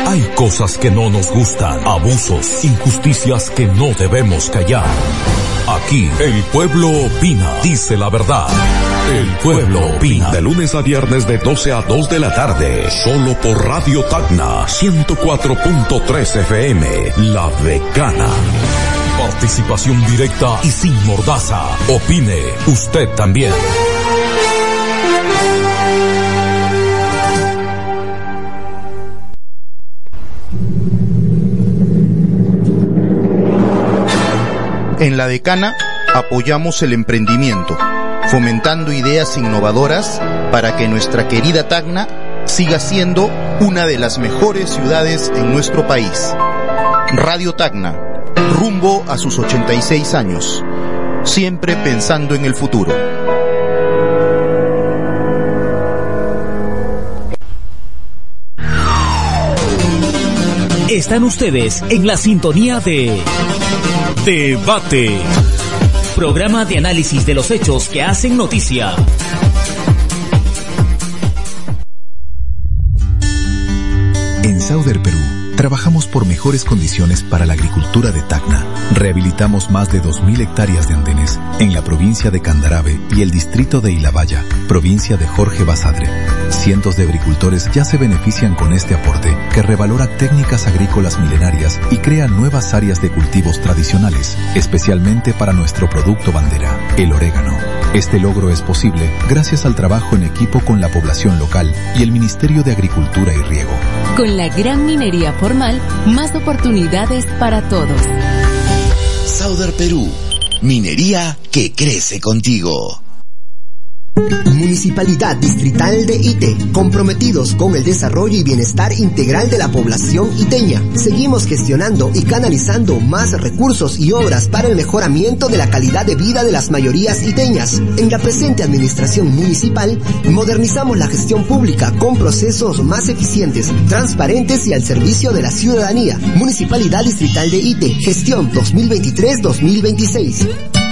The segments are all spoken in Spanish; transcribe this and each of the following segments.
Hay cosas que no nos gustan, abusos, injusticias que no debemos callar. Aquí, el pueblo opina, dice la verdad. El pueblo opina. De lunes a viernes de 12 a 2 de la tarde. Solo por Radio Tacna 104.3 FM. La Decana. Participación directa y sin mordaza. Opine usted también. En La Decana apoyamos el emprendimiento, fomentando ideas innovadoras para que nuestra querida Tacna siga siendo una de las mejores ciudades en nuestro país. Radio Tacna, rumbo a sus 86 años, siempre pensando en el futuro. Están ustedes en la sintonía de Debate, programa de análisis de los hechos que hacen noticia. En Sauder Perú, trabajamos por mejores condiciones para la agricultura de Tacna. Rehabilitamos más de 2.000 hectáreas de andenes en la provincia de Candarave y el distrito de Ilabaya, provincia de Jorge Basadre. Cientos de agricultores ya se benefician con este aporte que revalora técnicas agrícolas milenarias y crea nuevas áreas de cultivos tradicionales, especialmente para nuestro producto bandera, el orégano. Este logro es posible gracias al trabajo en equipo con la población local y el Ministerio de Agricultura y Riego. Con la gran minería formal, más oportunidades para todos. Sauder Perú, minería que crece contigo. Municipalidad Distrital de Ite, comprometidos con el desarrollo y bienestar integral de la población iteña. Seguimos gestionando y canalizando más recursos y obras para el mejoramiento de la calidad de vida de las mayorías iteñas. En la presente administración municipal, modernizamos la gestión pública con procesos más eficientes, transparentes y al servicio de la ciudadanía. Municipalidad Distrital de Ite, gestión 2023-2026.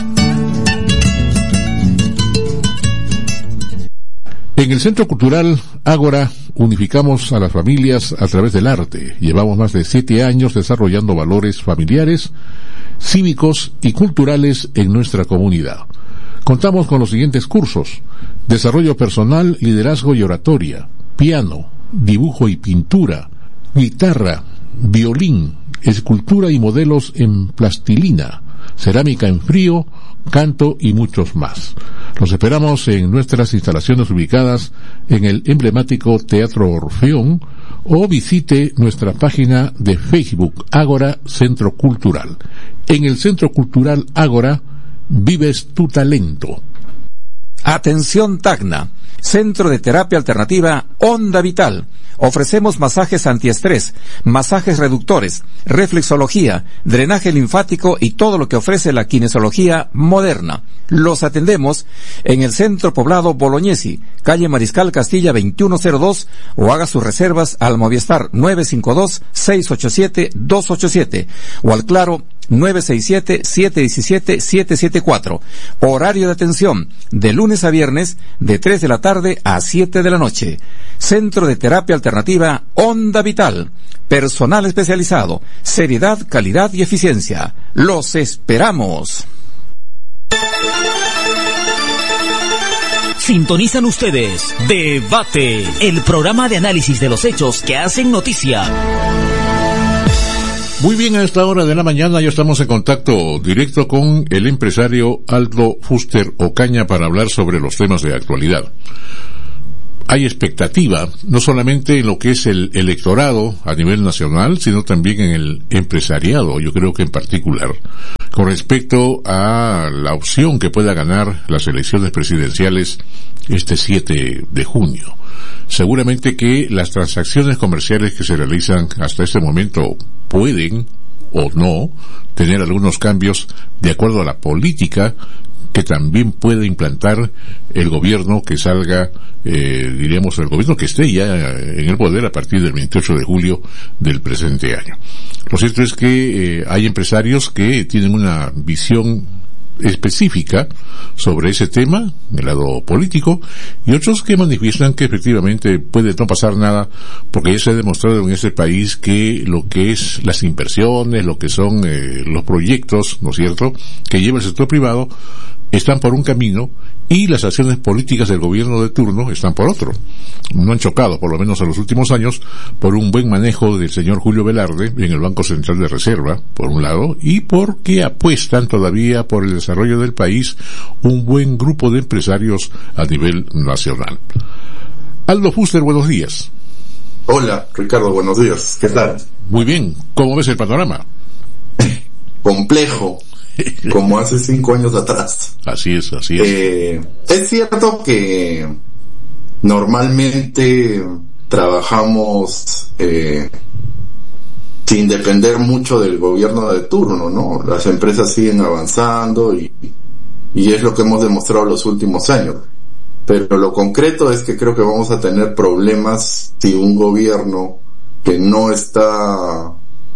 En el Centro Cultural Ágora unificamos a las familias a través del arte. Llevamos más de 7 años desarrollando valores familiares, cívicos y culturales en nuestra comunidad. Contamos con los siguientes cursos: desarrollo personal, liderazgo y oratoria, piano, dibujo y pintura, guitarra, violín, escultura y modelos en plastilina, cerámica en frío, canto y muchos más. Los esperamos en nuestras instalaciones ubicadas en el emblemático Teatro Orfeón o visite nuestra página de Facebook Ágora Centro Cultural. En el Centro Cultural Ágora vives tu talento. Atención Tacna, Centro de Terapia Alternativa Onda Vital. Ofrecemos masajes antiestrés, masajes reductores, reflexología, drenaje linfático y todo lo que ofrece la kinesiología moderna. Los atendemos en el Centro Poblado Bolognesi, calle Mariscal Castilla 2102, o haga sus reservas al Movistar 952-687-287 o al Claro 967-717-774. Horario de atención de lunes a viernes de 3 de la tarde a 7 de la noche. Centro de Terapia Alternativa Onda Vital. Personal especializado, seriedad, calidad y eficiencia. Los esperamos. Sintonizan ustedes Debate, el programa de análisis de los hechos que hacen noticia. Muy bien, a esta hora de la mañana ya estamos en contacto directo con el empresario Aldo Fuster Ocaña para hablar sobre los temas de actualidad. Hay expectativa, no solamente en lo que es el electorado a nivel nacional, sino también en el empresariado, yo creo que en particular, con respecto a la opción que pueda ganar las elecciones presidenciales este 7 de junio. Seguramente que las transacciones comerciales que se realizan hasta este momento pueden o no tener algunos cambios de acuerdo a la política que también puede implantar el gobierno que salga, diríamos, el gobierno que esté ya en el poder a partir del 28 de julio del presente año. Lo cierto es que hay empresarios que tienen una visión específica sobre ese tema, el lado político, y otros que manifiestan que efectivamente puede no pasar nada, porque ya se ha demostrado en este país que lo que es las inversiones, lo que son los proyectos, ¿no es cierto?, que lleva el sector privado, están por un camino y las acciones políticas del gobierno de turno están por otro. No han chocado, por lo menos en los últimos años, por un buen manejo del señor Julio Velarde en el Banco Central de Reserva, por un lado, y porque apuestan todavía por el desarrollo del país un buen grupo de empresarios a nivel nacional. Aldo Fuster, buenos días. Hola, Ricardo, buenos días. ¿Qué tal? Muy bien. ¿Cómo ves el panorama? Complejo. Como hace 5 años atrás. Así es. Es cierto que normalmente trabajamos sin depender mucho del gobierno de turno, ¿no? Las empresas siguen avanzando y es lo que hemos demostrado los últimos años. Pero lo concreto es que creo que vamos a tener problemas si un gobierno que no está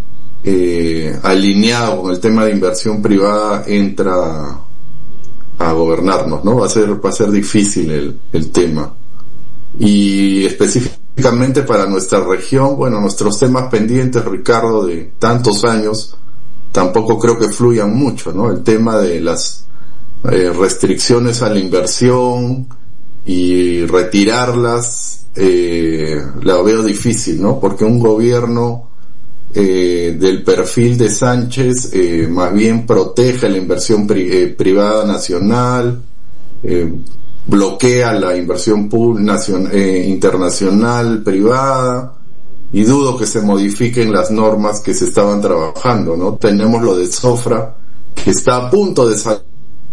alineado con el tema de inversión privada entra a gobernarnos, ¿no? Va a ser difícil el tema. Y específicamente para nuestra región, bueno, nuestros temas pendientes, Ricardo, de tantos años, tampoco creo que fluyan mucho, ¿no? El tema de las restricciones a la inversión y retirarlas, la veo difícil, ¿no? Porque un gobierno del perfil de Sánchez más bien protege la inversión privada nacional, bloquea la inversión internacional privada, y dudo que se modifiquen las normas que se estaban trabajando, ¿no? Tenemos lo de Sofra, que está a punto de salir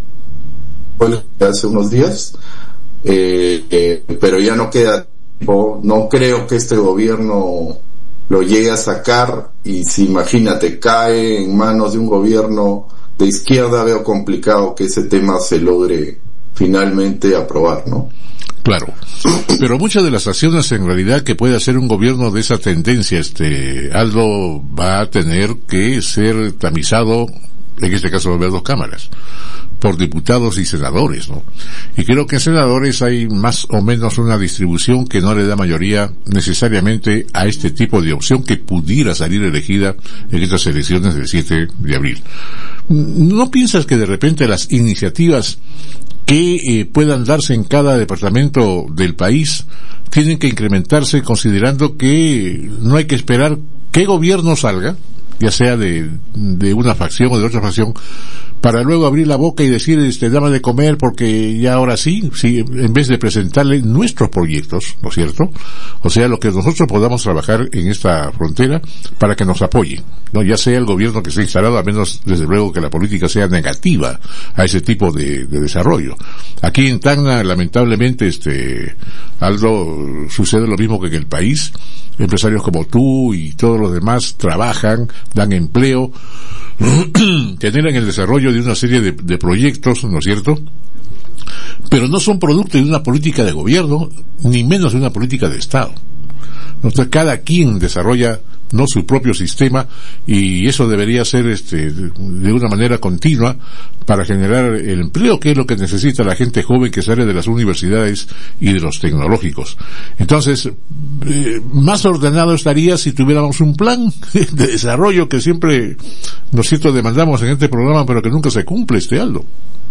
hace unos días, pero ya no queda tiempo. No creo que este gobierno lo llegue a sacar, y si, imagínate, cae en manos de un gobierno de izquierda, veo complicado que ese tema se logre finalmente aprobar, ¿no? Claro, pero muchas de las acciones en realidad que puede hacer un gobierno de esa tendencia, Aldo, va a tener que ser tamizado, en este caso va a haber 2 cámaras, por diputados y senadores, ¿no? Y creo que en senadores hay más o menos una distribución que no le da mayoría necesariamente a este tipo de opción que pudiera salir elegida en estas elecciones del 7 de abril. ¿No piensas que de repente las iniciativas que puedan darse en cada departamento del país tienen que incrementarse, considerando que no hay que esperar qué gobierno salga, ya sea de una facción o de otra facción, para luego abrir la boca y decir, dame de comer porque ya ahora sí, en vez de presentarle nuestros proyectos, ¿no es cierto? O sea, lo que nosotros podamos trabajar en esta frontera para que nos apoye, ¿no? Ya sea el gobierno que esté instalado, a menos desde luego que la política sea negativa a ese tipo de desarrollo. Aquí en Tacna, lamentablemente, Aldo, sucede lo mismo que en el país. Empresarios como tú y todos los demás trabajan, dan empleo, generan el desarrollo de una serie de proyectos, ¿no es cierto?, pero no son producto de una política de gobierno, ni menos de una política de Estado. Entonces, cada quien desarrolla su propio sistema, y eso debería ser de una manera continua para generar el empleo, que es lo que necesita la gente joven que sale de las universidades y de los tecnológicos. Entonces, más ordenado estaría si tuviéramos un plan de desarrollo que siempre, ¿no es cierto?, demandamos en este programa, pero que nunca se cumple, Aldo.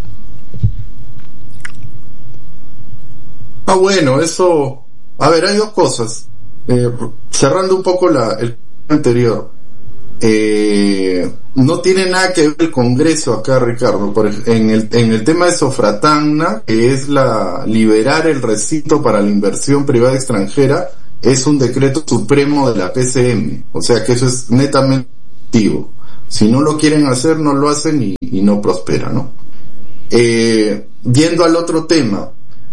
Bueno, eso, a ver, hay 2 cosas. Cerrando un poco el anterior, no tiene nada que ver el Congreso acá, Ricardo. En el tema de Sofratagna, que es liberar el recinto para la inversión privada extranjera, es un decreto supremo de la PCM, o sea que eso es netamente activo. Si no lo quieren hacer, no lo hacen y no prospera, ¿no? Yendo al otro tema,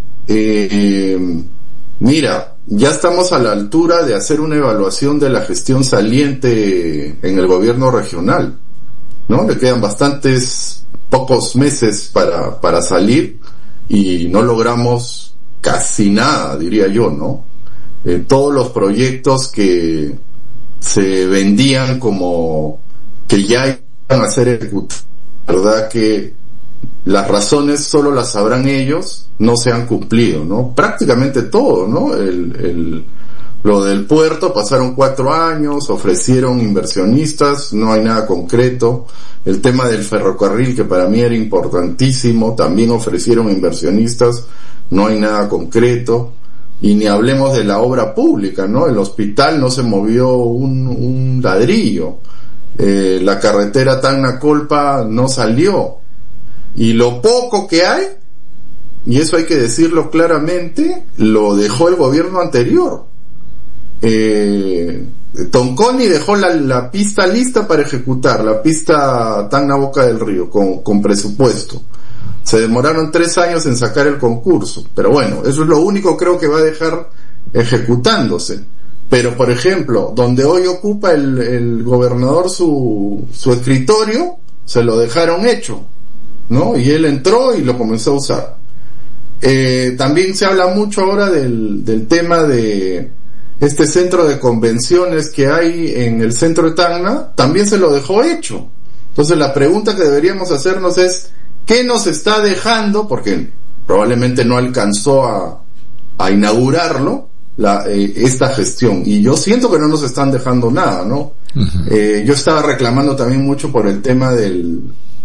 mira, ya estamos a la altura de hacer una evaluación de la gestión saliente en el gobierno regional, ¿no? Le quedan pocos meses para salir, y no logramos casi nada, diría yo, ¿no? Todos los proyectos que se vendían como que ya iban a ser ejecutados, la verdad que las razones solo las sabrán ellos, no se han cumplido, ¿no? Prácticamente todo, ¿no? Lo del puerto, pasaron 4 años, ofrecieron inversionistas, no hay nada concreto. El tema del ferrocarril, que para mí era importantísimo, también ofrecieron inversionistas, no hay nada concreto. Y ni hablemos de la obra pública, ¿no? El hospital no se movió un ladrillo. La carretera Tacna-Colpa no salió. Y lo poco que hay, y eso hay que decirlo claramente, lo dejó el gobierno anterior. Tonconi dejó la pista lista para ejecutar, la pista Tacna-Boca del Río, con presupuesto. Se demoraron 3 años en sacar el concurso, pero bueno, eso es lo único creo que va a dejar ejecutándose. Pero por ejemplo, donde hoy ocupa el gobernador su escritorio, se lo dejaron hecho, ¿no? Y él entró y lo comenzó a usar. También se habla mucho ahora del tema de este centro de convenciones que hay en el centro de Tacna, también se lo dejó hecho. Entonces la pregunta que deberíamos hacernos es, ¿qué nos está dejando? Porque probablemente no alcanzó a inaugurarlo esta gestión, y yo siento que no nos están dejando nada, ¿no? Uh-huh. Yo estaba reclamando también mucho por el tema de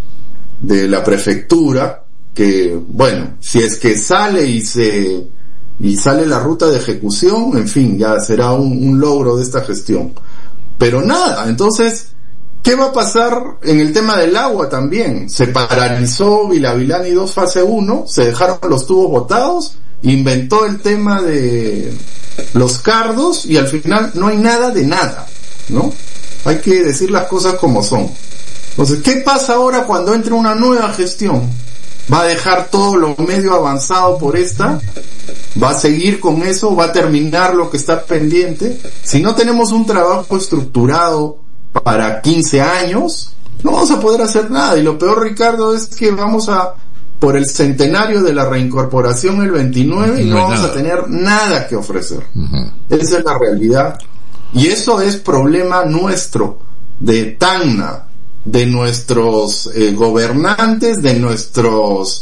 la prefectura, que bueno, si es que sale y sale la ruta de ejecución, en fin, ya será un logro de esta gestión. Pero nada, entonces, ¿qué va a pasar en el tema del agua también? Se paralizó Vilavilani 2 fase 1, se dejaron los tubos botados, inventó el tema de los cardos y al final no hay nada de nada, ¿no? Hay que decir las cosas como son. Entonces, ¿qué pasa ahora cuando entre una nueva gestión? ¿Va a dejar todo lo medio avanzado por esta? ¿Va a seguir con eso? ¿Va a terminar lo que está pendiente? Si no tenemos un trabajo estructurado para 15 años, no vamos a poder hacer nada. Y lo peor, Ricardo, es que vamos por el centenario de la reincorporación el 29 y no vamos a tener nada que ofrecer. Uh-huh. Esa es la realidad. Y eso es problema nuestro, de Tacna, de nuestros gobernantes, de nuestros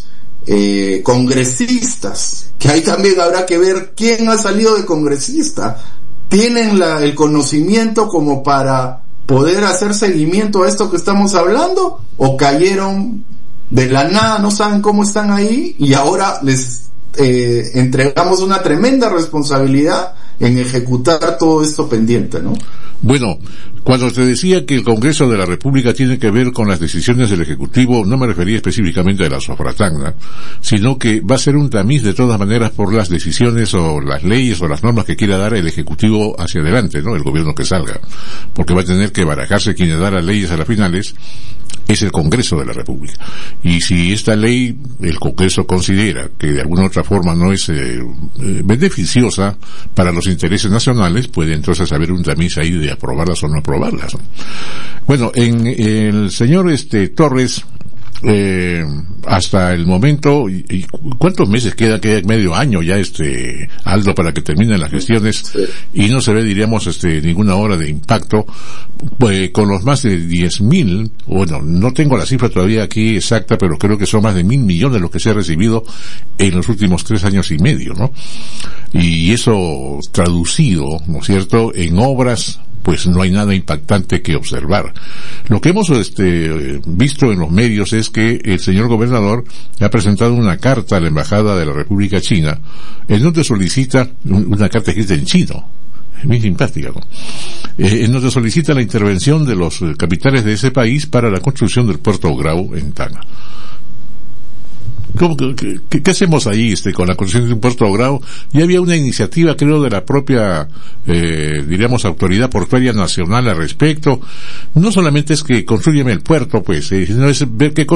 congresistas, que ahí también habrá que ver quién ha salido de congresista. ¿Tienen el conocimiento como para poder hacer seguimiento a esto que estamos hablando? ¿O cayeron de la nada, no saben cómo están ahí y ahora les entregamos una tremenda responsabilidad en ejecutar todo esto pendiente, ¿no? Bueno, cuando te decía que el Congreso de la República tiene que ver con las decisiones del Ejecutivo, no me refería específicamente a la Sofratacna, sino que va a ser un tamiz de todas maneras por las decisiones o las leyes o las normas que quiera dar el Ejecutivo hacia adelante, ¿no? El gobierno que salga. Porque va a tener que barajarse quien le da las leyes a las finales, es el Congreso de la República. Y si esta ley, el Congreso considera que de alguna otra forma no es beneficiosa para los intereses nacionales, puede entonces haber un tamiz ahí de aprobarlas o no aprobarlas, ¿no? Bueno, el señor Torres, hasta el momento, y ¿cuántos meses queda? Queda medio año ya, Aldo, para que terminen las gestiones, y no se ve, diríamos, ninguna obra de impacto, pues, con los más de 10.000, bueno, no tengo la cifra todavía aquí exacta, pero creo que son más de 1.000 millones los que se ha recibido en los últimos 3 años y medio, ¿no? Y eso traducido, ¿no es cierto?, en obras, pues no hay nada impactante que observar. Lo que hemos visto en los medios es que el señor gobernador ha presentado una carta a la Embajada de la República China, en donde solicita, una carta escrita en chino, muy simpática, ¿no? En donde solicita la intervención de los capitales de ese país para la construcción del puerto Grau en Tacna. ¿Qué hacemos ahí con la construcción de un puerto Grau? Ya había una iniciativa, creo, de la propia, diríamos, Autoridad Portuaria Nacional al respecto. No solamente es que construyeme el puerto, pues, sino es ver qué